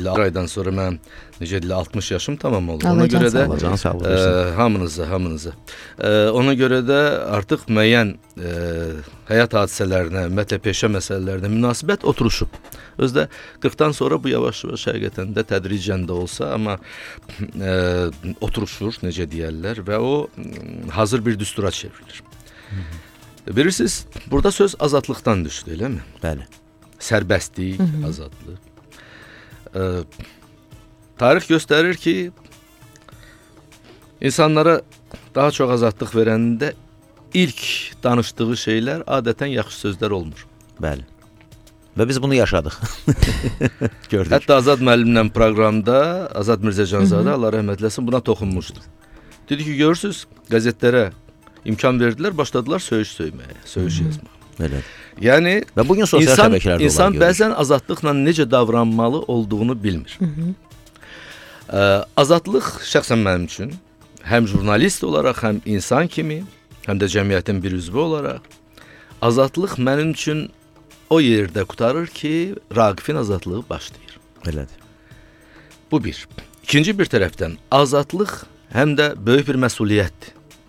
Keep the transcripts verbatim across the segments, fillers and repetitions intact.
deyirlər, aydan sonra mən necə deyirlər, altmış yaşım tamam oldu. Allah Ona görə də can sağlığı e, versin. hamınıza, hamınıza. E, ona görə də artıq müəyyən e, həyat hadisələrinə, ümumiyyətlə peşə məsələlərinə münasibət oturuşub. Özdə qırxdan sonra bu yavaş-yavaş həqiqətən də tədricən də olsa, amma e, oturuşur, necə deyərlər və o hazır bir düstura çevrilir. Bilirsiniz, burada söz azadlıqdan düşdü, elə mi? Bəli. Sərbəstlik, azadlıq. Ee, tarix göstərir ki, insanlara daha çox azadlıq verəndə ilk danışdığı şeylər adətən yaxşı sözlər olmur. Bəli. Və biz bunu yaşadıq. Gördük. Hətta Azad müəllimlə proqramda Azad Mirzəcanzadə, Allah rəhmət eləsin, buna toxunmuşdu. Dedi ki, görürsünüz, qəzetlərə imkan verdilər, başladılar söyüş söyməyə, söyüş yazmağa. Elədir. Yəni və bugün sosial insan, şəbəkələrdə insan bəzən azadlıqla necə davranmalı olduğunu bilmir. Hı -hı. Ee, azadlıq şəxsən mənim üçün həm jurnalist olaraq, həm insan kimi, həm də cəmiyyətin bir üzvü olaraq azadlıq mənim üçün o yerdə qutarır ki, Raqifin azadlığı başlayır. Elədir. Bu bir. İkinci bir tərəfdən azadlıq həm də böyük bir məsuliyyətdir.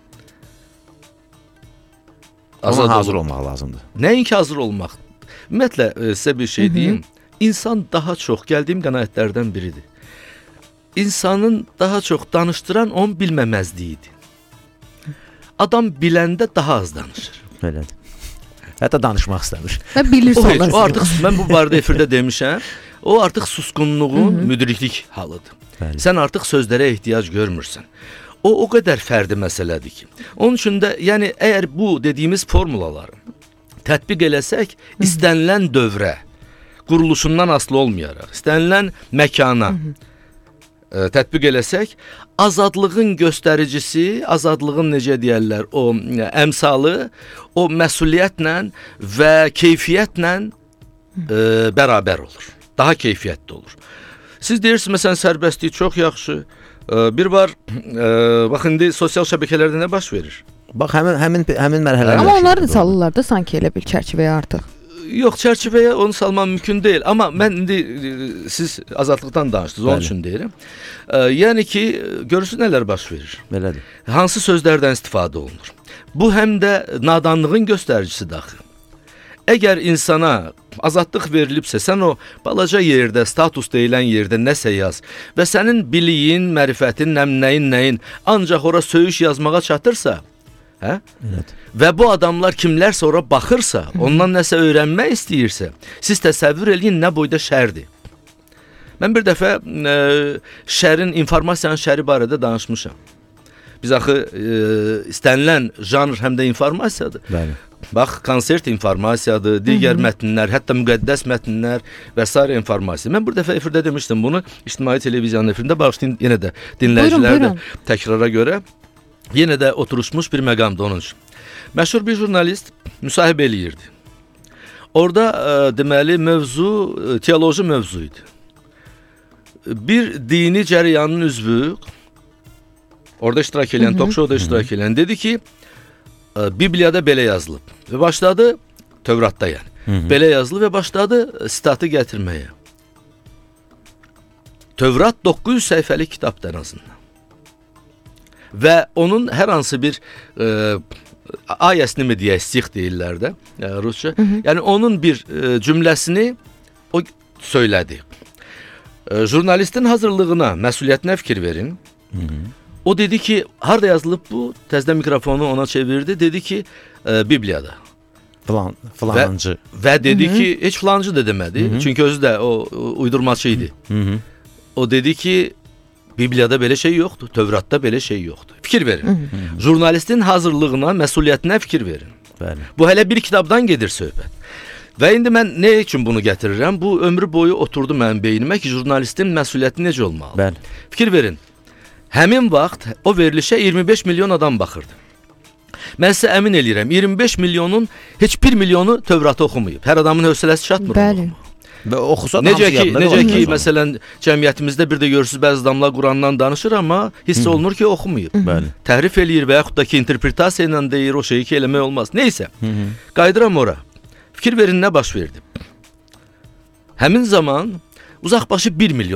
Azad hazır ol olmaq lazımdır. Nəinki hazır olmaq. Ümumiyyətlə sizə bir şey deyim. İnsan daha çox gəldiyim qənaətlərdən biridir. İnsanın daha çox danışdıran onun bilməməzliyidir. Adam biləndə daha az danışır. Elədir. Hətta danışmaq istəmir. Və bilir o, sonra. O artıq mən bu barədə efirdə demişəm. O artıq susqunluğun müdriklik halıdır. Bəli. Sən artıq sözlərə ehtiyac görmürsən. O o qədər fərdi məsələdir ki. Onun üçün də yəni əgər bu dediyimiz formulaları tətbiq eləsək, istənilən dövrə, quruluşundan asılı olmayaraq, istənilən məkana ə, tətbiq eləsək, azadlığın göstəricisi, azadlığın necə deyərlər, o əmsalı, o məsuliyyətlə və keyfiyyətlə ə, bərabər olur. Daha keyfiyyətli olur. Siz deyirsiniz, məsələn, sərbəstlik çox yaxşı. Bir var, e, bax indi sosial şəbəkələrdə nə baş verir? Bax həmin həmin həmin mərhələlər. Amma onları da salırlar da sanki elə bir çərçivəyə artıq. Yox, çərçivəyə onu salmaq mümkün deyil. Amma mən indi siz azadlıqdan danışdınız, onun üçün deyirəm. E, yəni ki, görürsünüz nələr baş verir. Belədir. Hansı sözlərdən istifadə olunur? Bu həm də nadanlığın göstəricisi daxil. Əgər insana azadlıq verilibsə, sən o balaca yerdə, status deyilən yerdə nəsə yaz və sənin biliyin, mərifətin, nəyin, nəyin ancaq ora söyüş yazmağa çatırsa, hə? Evet. Və bu adamlar kimlərsə ora baxırsa, ondan nəsə öyrənmək istəyirsə, siz təsəvvür eləyin nə boyda şərdir. Mən bir dəfə e, şərin, informasiyanın şəri barədə danışmışam. Biz axı e, istənilən janr həm də informasiyadır. Bəli. Bax, konsert informasiyadır, digər mətnlər, hətta müqəddəs mətnlər və s. informasiya. Mən bir dəfə efirdə demişdim bunu, İctimai Televiziyanın efirində, bağışlayın yenə də dinləyicilər də təkrara görə, yenə də oturuşmuş bir məqamdır onun üçün. Məşhur bir jurnalist müsahibə eləyirdi. Orada e, deməli mövzu, e, teoloji mövzu idi. Bir dini cərəyanın üzvü, orada iştirak edən, talk-showda iştirak edən, dedi ki, Bibliyada belə yazılıb və başladı, Tövratda yəni, hı -hı. belə yazılıb və başladı sitatı gətirməyə. Tövrat doqquz yüz səhifəlik kitabdır ən azından. Və onun hər hansı bir e, ayəsini mi deyək, six deyirlər də, e, rusca, hı -hı. yəni onun bir e, cümləsini o söylədi. E, jurnalistin hazırlığına, məsuliyyətinə fikir verin. Hı -hı. O dedi ki, harada yazılıb bu? Təzədən mikrofonu ona çevirdi. Dedi ki, e, Bibliyada. Falan, falancı. Və, və dedi Hı-hı. ki, heç falancı da demədi. Hı-hı. Çünki özü də o, o uydurmaçı idi. Hı-hı. O dedi ki, Bibliyada belə şey yoxdur. Tövratda belə şey yoxdur. Fikir verin. Hı-hı. Jurnalistin hazırlığına, məsuliyyətinə fikir verin. Bəli. Bu hələ bir kitabdan gedir söhbət. Və indi mən nə üçün bunu gətirirəm? Bu ömrü boyu oturdu mənim beynimə ki, jurnalistin məsuliyyəti necə olmalı? Bəli. Fikir verin. Həmin vaxt o verilişə iyirmi beş milyon adam baxırdı. Mən sizə əmin eləyirəm, iyirmi beş milyonun heç bir milyonu Tövratı oxumayıb. Hər adamın hövsələsi çatmır. Bəli. Və oxusa da necə ki, necə ki, məsələn, cəmiyyətimizdə bir də görürsüz, bəzi adamlar Qurandan danışır, amma hiss olunur ki, oxumayıb. Bəli. Təhrif eləyir və yaxud da ki, interpretasiya ilə deyir, o şeyi ki, eləmək olmaz. Neysə, qayıdıram ora. Fikir verin, nə baş verdi? Həmin zaman uzaqbaşı bir milyon